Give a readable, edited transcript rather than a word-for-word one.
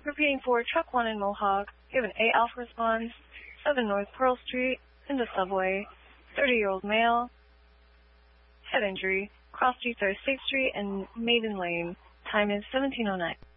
Repeating for truck 1 in Mohawk, given 8 Alpha response, 7 North Pearl Street, in the subway, 30-year-old male, head injury, cross G36th Street and Maiden Lane. Time is 17:09.